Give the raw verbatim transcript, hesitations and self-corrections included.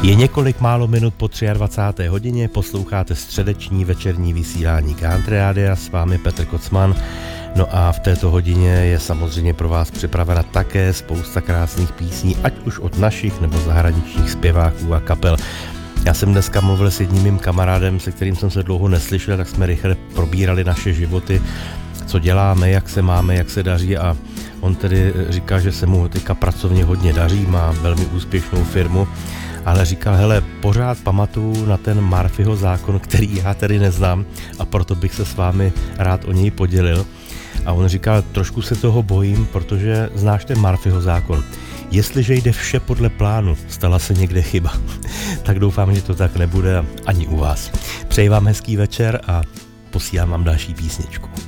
Je několik málo minut po dvacáté třetí hodině, posloucháte středeční večerní vysílání Country Rádia, s vámi Petr Kocman. No a v této hodině je samozřejmě pro vás připravena také spousta krásných písní, ať už od našich nebo zahraničních zpěváků a kapel. Já jsem dneska mluvil s jedním mým kamarádem, se kterým jsem se dlouho neslyšel, tak jsme rychle probírali naše životy, co děláme, jak se máme, jak se daří, a on tedy říká, že se mu teďka pracovně hodně daří, má velmi úspěšnou firmu, ale říkal, hele, pořád pamatuju na ten Murphyho zákon, který já tedy neznám, a proto bych se s vámi rád o něj podělil. A on říkal, trošku se toho bojím, protože znáš ten Murphyho zákon. Jestliže jde vše podle plánu, stala se někde chyba. Tak doufám, že to tak nebude ani u vás. Přeji vám hezký večer a posílám vám další písničku.